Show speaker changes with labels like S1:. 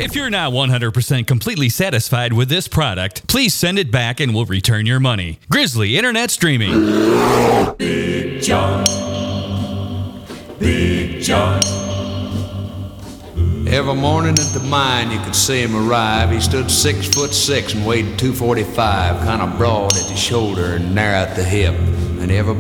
S1: If you're not 100% completely satisfied with this product, please send it back and we'll return your money. Grizzly Internet Streaming.
S2: Big John. Big John.
S3: Every morning at the mine you could see him arrive. He stood 6'6" and weighed 245, kind of broad at the shoulder and narrow at the hip. And everybody